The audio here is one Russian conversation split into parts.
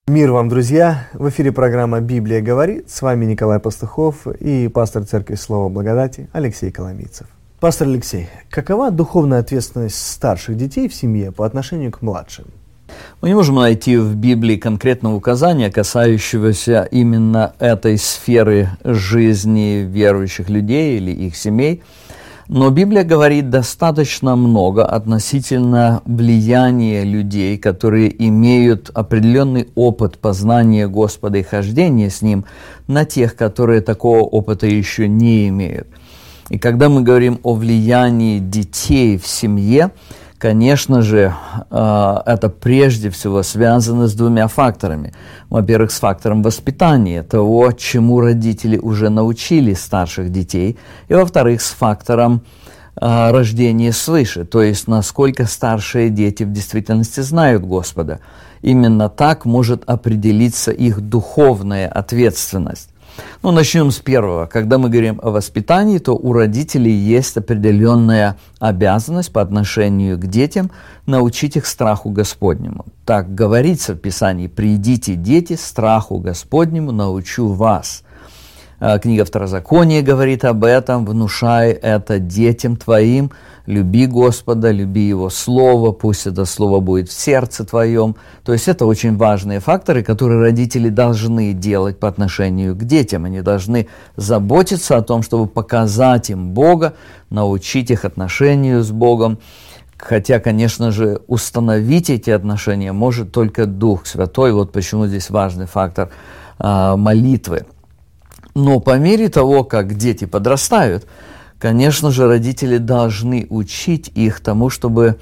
Мир вам, друзья! В эфире программа «Библия говорит». С вами Николай Пастухов и пастор Церкви Слова Благодати Алексей Коломийцев. Пастор Алексей, какова духовная ответственность старших детей в семье по отношению к младшим? Мы не можем найти в Библии конкретного указания, касающегося именно этой сферы жизни верующих людей или их семей. Но Библия говорит достаточно много относительно влияния людей, которые имеют определенный опыт познания Господа и хождения с Ним, на тех, которые такого опыта еще не имеют. И когда мы говорим о влиянии детей в семье, конечно же, это прежде всего связано с двумя факторами. Во-первых, с фактором воспитания, того, чему родители уже научили старших детей, и, во-вторых, с фактором рождения свыше, то есть насколько старшие дети в действительности знают Господа. Именно так может определиться их духовная ответственность. Начнем с первого. Когда мы говорим о воспитании, то у родителей есть определенная обязанность по отношению к детям научить их страху Господнему. Так говорится в Писании: «Придите, дети, страху Господнему научу вас». Книга Второзакония говорит об этом: «Внушай это детям твоим, люби Господа, люби Его Слово, пусть это Слово будет в сердце твоем». То есть это очень важные факторы, которые родители должны делать по отношению к детям. Они должны заботиться о том, чтобы показать им Бога, научить их отношению с Богом. Хотя, конечно же, установить эти отношения может только Дух Святой. Вот почему здесь важный фактор молитвы. Но по мере того, как дети подрастают, конечно же, родители должны учить их тому, чтобы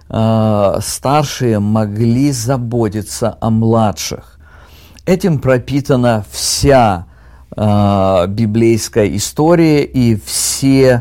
старшие могли заботиться о младших. Этим пропитана вся библейская история и все